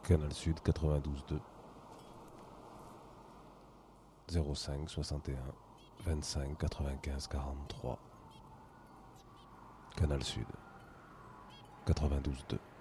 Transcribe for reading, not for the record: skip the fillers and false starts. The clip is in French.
Canal Sud 92.2 05 61 25 95 43. Canal Sud 92.2.